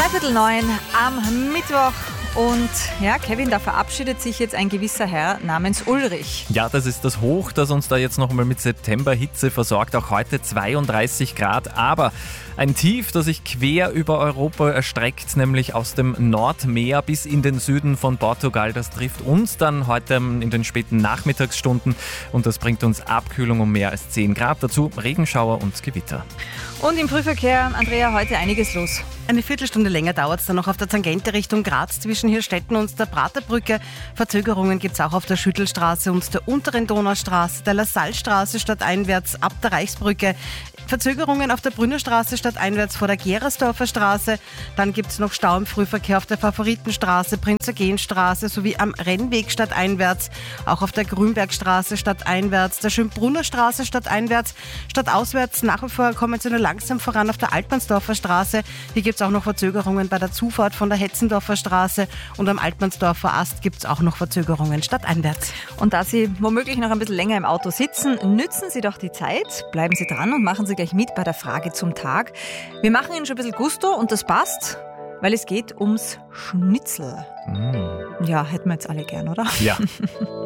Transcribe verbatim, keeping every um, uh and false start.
Dreiviertel neun am Mittwoch. Und ja, Kevin, da verabschiedet sich jetzt ein gewisser Herr namens Ulrich. Ja, das ist das Hoch, das uns da jetzt nochmal mit Septemberhitze versorgt. Auch heute zweiunddreißig Grad. Aber ein Tief, das sich quer über Europa erstreckt, nämlich aus dem Nordmeer bis in den Süden von Portugal. Das trifft uns dann heute in den späten Nachmittagsstunden. Und das bringt uns Abkühlung um mehr als zehn Grad. Dazu Regenschauer und Gewitter. Und im Frühverkehr, Andrea, heute einiges los. Eine Viertelstunde länger dauert es dann noch auf der Tangente Richtung Graz zwischen Hirstetten und der Praterbrücke. Verzögerungen gibt es auch auf der Schüttelstraße und der unteren Donaustraße, der Lassalstraße stadteinwärts ab der Reichsbrücke. Verzögerungen auf der Brünnerstraße stadteinwärts vor der Gerersdorfer Straße. Dann gibt es noch Stau im Frühverkehr auf der Favoritenstraße, Prinz-Eugen-Straße sowie am Rennweg stadteinwärts. Auch auf der Grünbergstraße stadteinwärts, der Schönbrunner Straße stadteinwärts. Stadtauswärts nach wie vor kommen sie nur langsam voran auf der Altmannsdorfer Straße. Hier gibt es auch noch Verzögerungen bei der Zufahrt von der Hetzendorfer Straße und am Altmannsdorfer Ast gibt es auch noch Verzögerungen stadteinwärts. Und da Sie womöglich noch ein bisschen länger im Auto sitzen, nützen Sie doch die Zeit, bleiben Sie dran und machen Sie gleich mit bei der Frage zum Tag. Wir machen Ihnen schon ein bisschen Gusto und das passt, weil es geht ums Schnitzel. Mm. Ja, hätten wir jetzt alle gern, oder? Ja.